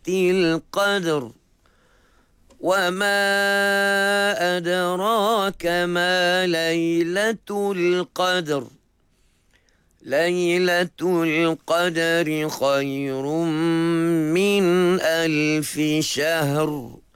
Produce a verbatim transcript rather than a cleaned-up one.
القدر وما أدراك ما ليلة القدر ليلة القدر خير من ألف شهر.